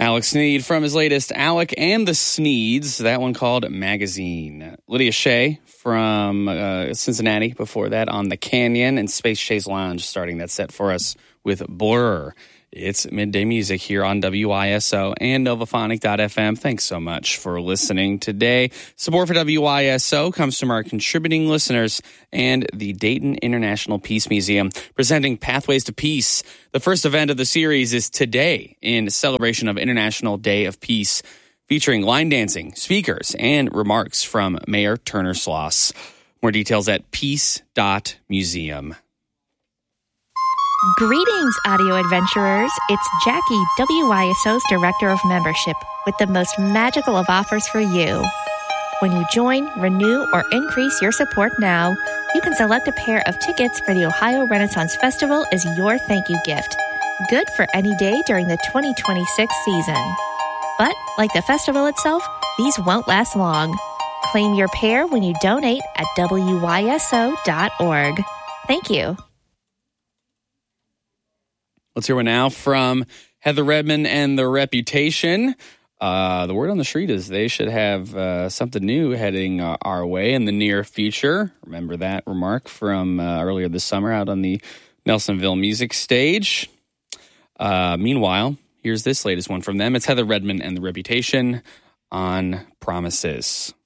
Alex Sneed from his latest Alec and the Sneeds, that one called Magazine. Lydia Shea from Cincinnati before that on The Canyon, and Space Chase Lounge starting that set for us with Blur. It's Midday Music here on WISO and Novaphonic.fm. Thanks so much for listening today. Support for WISO comes from our contributing listeners and the Dayton International Peace Museum, presenting Pathways to Peace. The first event of the series is today in celebration of International Day of Peace, featuring line dancing, speakers, and remarks from Mayor Turner Sloss. More details at peace.museum. Greetings, audio adventurers. It's Jackie, WISO's Director of Membership, with the most magical of offers for you. When you join, renew, or increase your support now, you can select a pair of tickets for the Ohio Renaissance Festival as your thank you gift. Good for any day during the 2026 season. But, like the festival itself, these won't last long. Claim your pair when you donate at WISO.org. Thank you. Let's hear one now from Heather Redman and The Reputation. The word on the street is they should have something new heading our way in the near future. Remember that remark from earlier this summer out on the Nelsonville Music Stage. Meanwhile, here's this latest one from them. It's Heather Redman and The Reputation on Promises.